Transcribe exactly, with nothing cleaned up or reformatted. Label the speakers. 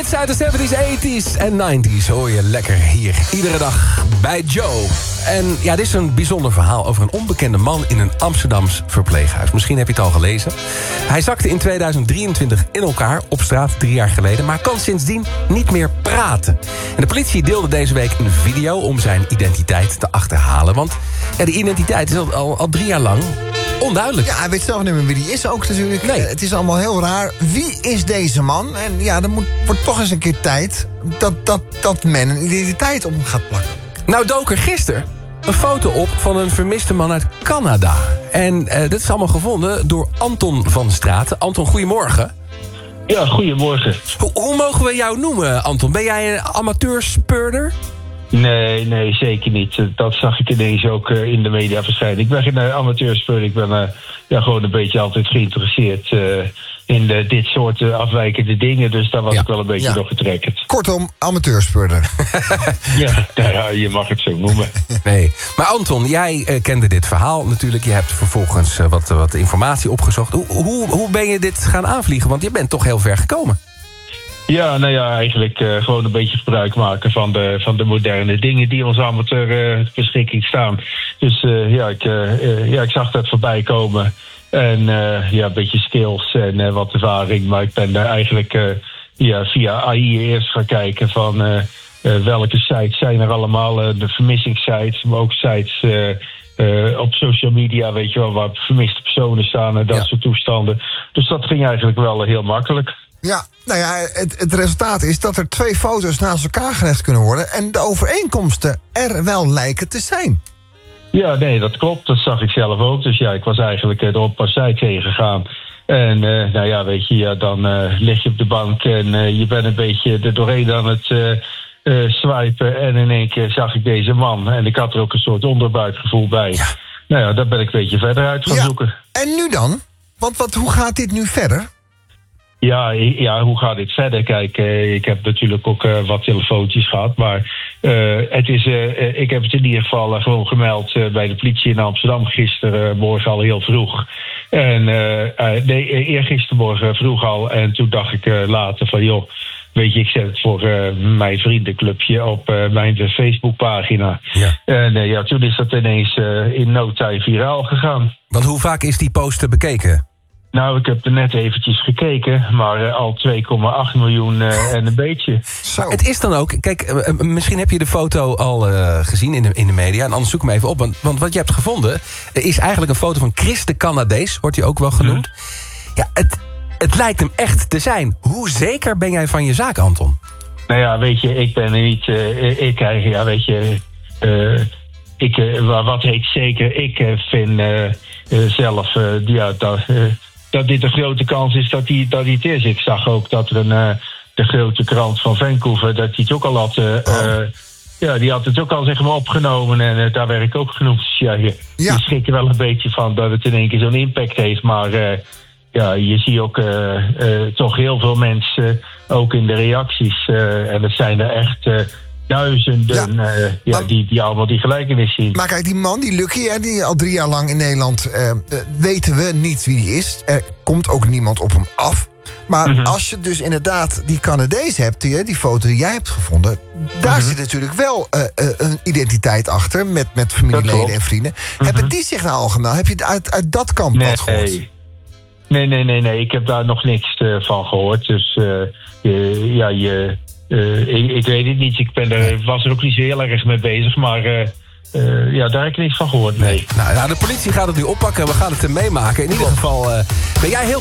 Speaker 1: hits uit de zeventies, tachtiger en negentiger hoor je lekker hier. Iedere dag bij Joe. En ja, dit is een bijzonder verhaal over een onbekende man in een Amsterdams verpleeghuis. Misschien heb je het al gelezen. Hij zakte in tweeduizend drieëntwintig in elkaar op straat drie jaar geleden, maar kan sindsdien niet meer praten. En de politie deelde deze week een video om zijn identiteit te achterhalen. Want ja, die identiteit is al, al, al drie jaar lang onduidelijk.
Speaker 2: Ja, hij weet zelf niet meer wie die is ook natuurlijk.
Speaker 1: Nee.
Speaker 2: Het is allemaal heel raar. Wie is deze man? En ja, er moet, wordt toch eens een keer tijd dat, dat, dat men een identiteit op hem gaat plakken.
Speaker 1: Nou dook er gisteren een foto op van een vermiste man uit Canada. En uh, dit is allemaal gevonden door Anton van Straten. Anton, goedemorgen.
Speaker 3: Ja, goedemorgen.
Speaker 1: Hoe, hoe mogen we jou noemen, Anton? Ben jij een amateurspeurder?
Speaker 3: Nee, nee, zeker niet. Dat zag ik ineens ook uh, in de media verschijnen. Ik ben geen uh, amateurspeurder. Ik ben uh, ja, gewoon een beetje altijd geïnteresseerd uh, in de, dit soort uh, afwijkende dingen. Dus daar was
Speaker 1: Ja.
Speaker 3: ik wel een beetje
Speaker 2: Ja.
Speaker 3: door getrekkerd.
Speaker 2: Kortom, amateurspeurder.
Speaker 3: Ja, nou ja, je mag het zo noemen.
Speaker 1: Nee. Maar Anton, jij uh, kende dit verhaal natuurlijk. Je hebt vervolgens uh, wat, uh, wat informatie opgezocht. Hoe, hoe, hoe ben je dit gaan aanvliegen? Want je bent toch heel ver gekomen.
Speaker 3: Ja, nou ja, eigenlijk uh, gewoon een beetje gebruik maken van de, van de moderne dingen die ons allemaal ter uh, beschikking staan. Dus uh, ja, ik, uh, uh, ja, ik zag dat voorbij komen. En uh, ja, een beetje skills en uh, wat ervaring. Maar ik ben daar eigenlijk uh, ja, via A I eerst gaan kijken van uh, uh, welke sites zijn er allemaal. Uh, de vermissingssites, maar ook sites uh, uh, op social media, weet je wel, waar vermiste personen staan en dat
Speaker 1: Ja.
Speaker 3: soort toestanden. Dus dat ging eigenlijk wel heel makkelijk.
Speaker 2: Ja, nou ja, het, het resultaat is dat er twee foto's naast elkaar gelegd kunnen worden en de overeenkomsten er wel lijken te zijn.
Speaker 3: Ja, nee, dat klopt. Dat zag ik zelf ook. Dus ja, ik was eigenlijk er op een site heen gegaan. En uh, nou ja, weet je, ja, dan uh, lig je op de bank en uh, je bent een beetje er doorheen aan het uh, uh, swipen. En in één keer zag ik deze man. En ik had er ook een soort onderbuikgevoel bij.
Speaker 1: Ja.
Speaker 3: Nou ja, daar ben ik een beetje verder uit gaan
Speaker 2: Ja.
Speaker 3: zoeken.
Speaker 2: En nu dan? Want wat, hoe gaat dit nu verder?
Speaker 3: Ja, ja, hoe gaat dit verder? Kijk, uh, ik heb natuurlijk ook uh, wat telefoontjes gehad. Maar uh, het is, uh, ik heb het in ieder geval uh, gewoon gemeld uh, bij de politie in Amsterdam gisteren, uh, morgen al heel vroeg. En uh, uh, nee, eergistermorgen vroeg al. En toen dacht ik uh, later van, joh, weet je, ik zet het voor uh, mijn vriendenclubje op uh, mijn Facebookpagina.
Speaker 1: Ja.
Speaker 3: En uh, ja, toen is dat ineens uh, in no time viraal gegaan.
Speaker 1: Want hoe vaak is die post bekeken?
Speaker 3: Nou, ik heb er net eventjes gekeken, maar uh, al twee komma acht miljoen uh, en een beetje.
Speaker 2: Zo.
Speaker 1: Het is dan ook, kijk, uh, uh, misschien heb je de foto al uh, gezien in de, in de media. En anders zoek hem even op. Want, want wat je hebt gevonden uh, is eigenlijk een foto van Chris de Canadees, wordt hij ook wel genoemd. Ja, het, het lijkt hem echt te zijn. Hoe zeker ben jij van je zaak, Anton?
Speaker 3: Nou ja, weet je, ik ben er niet... Uh, ik krijg, ja, weet je... Uh, ik, uh, wat heet zeker, ik uh, vind uh, uh, zelf uh, ja, dat, uh, dat dit een grote kans is dat hij dat die het is. Ik zag ook dat er een, uh, de grote krant van Vancouver, dat hij het ook al had... Uh, uh, ja, die had het ook al zeg maar opgenomen en uh, daar werd ik ook genoemd. Dus ja, je,
Speaker 2: Ja.
Speaker 3: je schrikt er wel een beetje van dat het in één keer zo'n impact heeft, maar... Uh, Ja, je ziet ook uh, uh, toch heel veel mensen, ook in de reacties. Uh, en het zijn er echt uh, duizenden
Speaker 2: Ja.
Speaker 3: uh, ja,
Speaker 2: Maar-
Speaker 3: die, die allemaal die gelijkenis zien.
Speaker 2: Maar kijk, die man, die Lucky, hè, die al drie jaar lang in Nederland... Uh, uh, weten we niet wie die is. Er komt ook niemand op hem af. Maar
Speaker 3: Mhm.
Speaker 2: als je dus inderdaad die Canadees hebt, die, die foto die jij hebt gevonden... daar
Speaker 3: Mhm.
Speaker 2: zit natuurlijk wel uh, uh, een identiteit achter met, met
Speaker 3: Dat
Speaker 2: familieleden
Speaker 3: klopt.
Speaker 2: en vrienden.
Speaker 3: Mhm.
Speaker 2: Hebben die zich nou al gemeld? Heb je het uit, uit dat kamp wat gehoord?
Speaker 3: Nee. nee, nee, nee, nee. Ik heb daar nog niks uh, van gehoord. Dus uh, je, ja, je, uh, ik, ik weet het niet. Ik ben er, was er ook niet zo heel erg mee bezig. Maar uh, uh, ja, daar heb ik niks van gehoord, nee.
Speaker 1: Nou, nou, de politie gaat het nu oppakken. We gaan het er meemaken. In ieder geval uh, ben jij heel